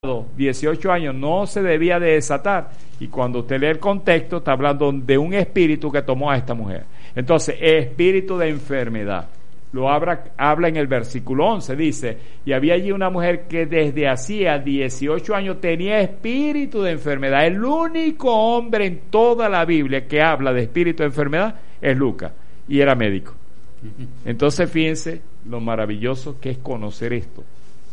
18 años no se debía de desatar, y cuando usted lee el contexto está hablando de un espíritu que tomó a esta mujer. Entonces, espíritu de enfermedad lo habla en el versículo 11, dice: y había allí una mujer que desde hacía 18 años tenía espíritu de enfermedad. El único hombre en toda la Biblia que habla de espíritu de enfermedad es Lucas, y era médico. Entonces fíjense lo maravilloso que es conocer esto.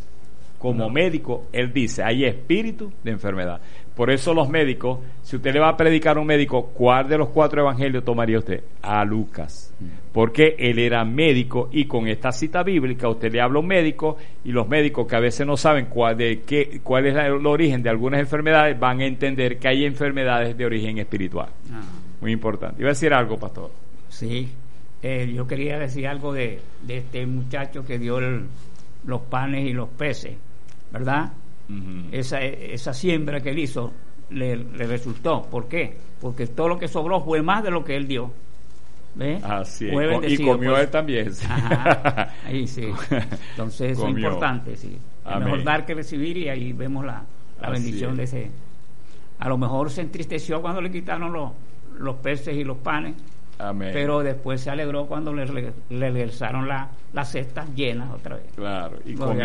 Como médico, él dice, hay espíritu de enfermedad. Por eso los médicos, si usted le va a predicar a un médico, ¿cuál de los 4 evangelios tomaría usted? A Lucas. Porque él era médico, y con esta cita bíblica usted le habla a un médico, y los médicos que a veces no saben cuál es el origen de algunas enfermedades, van a entender que hay enfermedades de origen espiritual. Muy importante. Iba a decir algo, pastor. Sí, yo quería decir algo de este muchacho que dio los panes y los peces, ¿verdad? Uh-huh. Esa siembra que él hizo le resultó. ¿Por qué? Porque todo lo que sobró fue más de lo que él dio. ¿Ve? Así es. Y comió él también. Sí. Ajá, ahí sí. Entonces eso es importante, sí. Es mejor dar que recibir, y ahí vemos la bendición de ese. A lo mejor se entristeció cuando le quitaron los peces y los panes. Amén. Pero después se alegró cuando le regresaron las cestas llenas otra vez. Claro,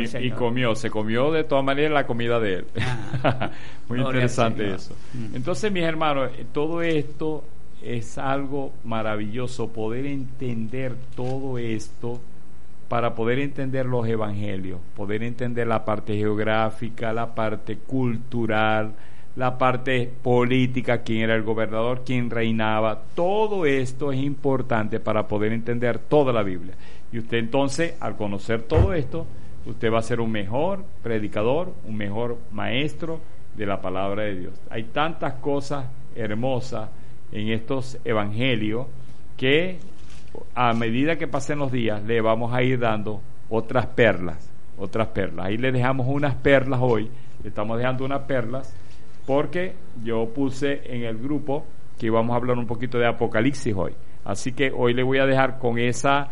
se comió de todas maneras la comida de él. Muy interesante eso. Entonces, mis hermanos, todo esto es algo maravilloso, poder entender todo esto, para poder entender los evangelios, poder entender la parte geográfica, la parte cultural, la parte política, quién era el gobernador, quién reinaba. Todo esto es importante para poder entender toda la Biblia. Y usted entonces, al conocer todo esto, usted va a ser un mejor predicador, un mejor maestro de la palabra de Dios. Hay tantas cosas hermosas en estos evangelios que a medida que pasen los días le vamos a ir dando otras perlas. Ahí le dejamos unas perlas hoy, le estamos dejando unas perlas, porque yo puse en el grupo que íbamos a hablar un poquito de Apocalipsis hoy. Así que hoy le voy a dejar con este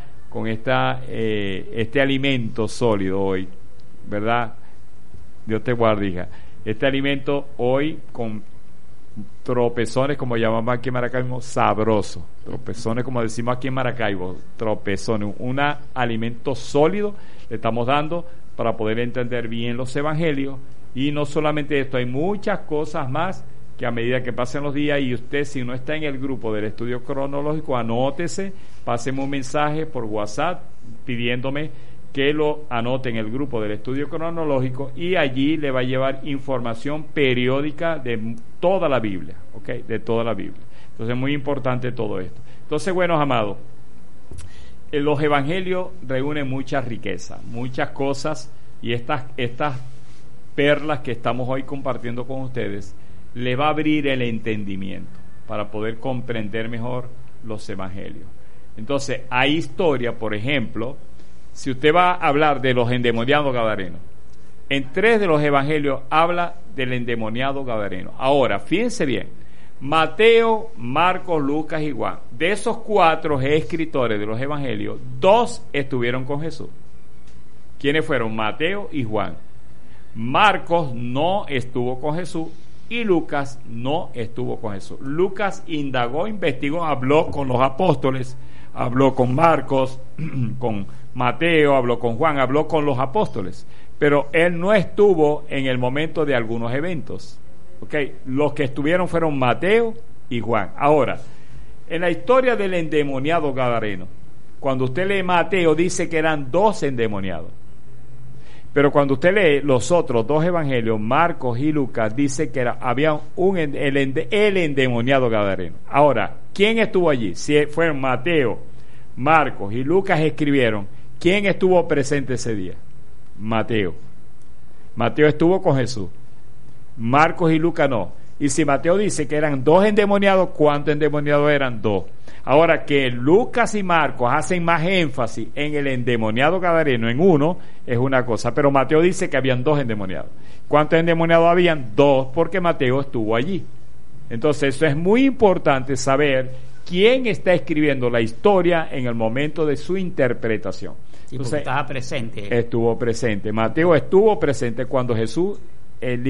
alimento sólido hoy, ¿verdad? Dios te guarde, hija. Este alimento hoy con tropezones, como llamamos aquí en Maracaibo, sabroso. Tropezones, como decimos aquí en Maracaibo, tropezones. Un alimento sólido le estamos dando para poder entender bien los evangelios. Y no solamente esto, hay muchas cosas más que a medida que pasen los días, y usted, si no está en el grupo del estudio cronológico, anótese, páseme un mensaje por WhatsApp pidiéndome que lo anote en el grupo del estudio cronológico, y allí le va a llevar información periódica de toda la Biblia, ¿ok? De toda la Biblia. Entonces es muy importante todo esto. Entonces, buenos amados, los evangelios reúnen mucha riqueza, muchas cosas, y estas perlas que estamos hoy compartiendo con ustedes le va a abrir el entendimiento para poder comprender mejor los evangelios. Entonces, hay historia, por ejemplo, si usted va a hablar de los endemoniados gadarenos, en 3 de los evangelios habla del endemoniado gadareno. Ahora, fíjense bien, Mateo, Marcos, Lucas y Juan, de esos 4 escritores de los evangelios, 2 estuvieron con Jesús. ¿Quiénes fueron? Mateo y Juan. Marcos no estuvo con Jesús, y Lucas no estuvo con Jesús. Lucas indagó, investigó, habló con los apóstoles, habló con Marcos, con Mateo, habló con Juan, habló con los apóstoles, pero él no estuvo en el momento de algunos eventos. ¿Okay? Los que estuvieron fueron Mateo y Juan. Ahora, en la historia del endemoniado gadareno, cuando usted lee Mateo, dice que eran 2 endemoniados. Pero cuando usted lee los otros 2 evangelios, Marcos y Lucas, dice que había el endemoniado gadareno. Ahora, ¿quién estuvo allí? Si fueron Mateo, Marcos y Lucas escribieron, ¿quién estuvo presente ese día? Mateo. Mateo estuvo con Jesús. Marcos y Lucas no. Y si Mateo dice que eran 2 endemoniados, ¿cuántos endemoniados eran? 2. Ahora, que Lucas y Marcos hacen más énfasis en el endemoniado gadareno, en uno, es una cosa. Pero Mateo dice que habían 2 endemoniados. ¿Cuántos endemoniados habían? 2, porque Mateo estuvo allí. Entonces, eso es muy importante saber quién está escribiendo la historia en el momento de su interpretación. Entonces, estaba presente. Estuvo presente. Mateo estuvo presente cuando Jesús el